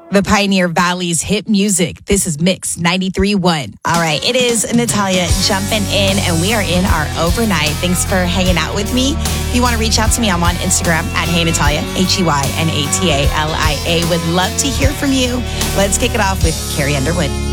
The Pioneer Valley's hit music. This is Mix 93.1. All right, it is Natalia jumping in, and we are in our overnight. Thanks for hanging out with me. If you want to reach out to me, I'm on Instagram at Hey Natalia, HeyNatalia. Would love to hear from you. Let's kick it off with Carrie Underwood.